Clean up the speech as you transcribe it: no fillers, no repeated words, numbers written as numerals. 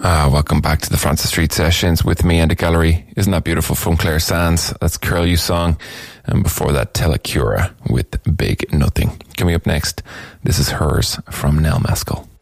Welcome back to the Francis Street Sessions with me and the gallery. Isn't that beautiful from Claire Sands? That's Curl You Song. And before that, Telecura with Big Nothing. Coming up next, this is Hers from Nell Maskell.